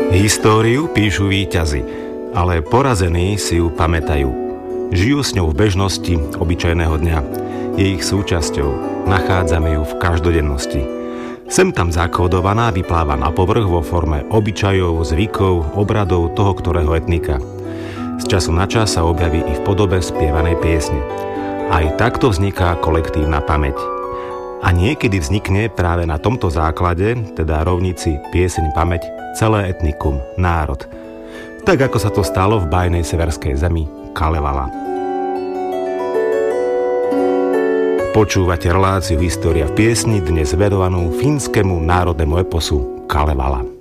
Históriu píšu víťazi, ale porazení si ju pamätajú. Žijú s ňou v bežnosti obyčajného dňa. Je ich súčasťou, nachádzame ju v každodennosti. Sem tam zakódovaná vypláva na povrch vo forme obyčajov, zvykov, obradov toho ktorého etnika. Z času na čas sa objaví i v podobe spievanej piesne. Aj takto vzniká kolektívna pamäť. A niekedy vznikne práve na tomto základe, teda rovnici pieseň pamäť, celé etnikum, národ. Tak ako sa to stalo v bájnej severskej zemi Kalevala. Počúvate reláciu História v piesni, dnes venovanú fínskemu národnému eposu Kalevala.